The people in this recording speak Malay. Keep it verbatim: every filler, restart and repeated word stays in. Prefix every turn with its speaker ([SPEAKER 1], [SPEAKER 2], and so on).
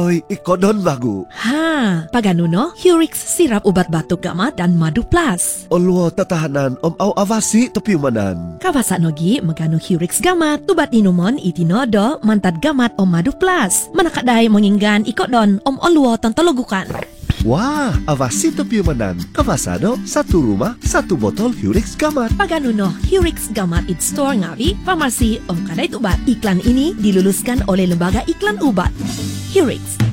[SPEAKER 1] Oi, ikodon bagu.
[SPEAKER 2] Ha, pagano no? Hurix sirap ubat batuk gamat dan madu plus.
[SPEAKER 1] Olwo tatahanan om au avasi topiumanan.
[SPEAKER 2] Kawasa nogi magano Hurix gamat, tubat inumon itinodo mantad gamat om madu plus. Manakadai menginggan ikodon om olwo tantologukan.
[SPEAKER 1] Wah, avasi topiumanan. Kawasado, satu rumah, satu botol Hurix gamat.
[SPEAKER 2] Pagano no, Hurix gamat it store ngawi, farmasi om kadai tubat. Iklan ini diluluskan oleh Lembaga Iklan Ubat. Hurix.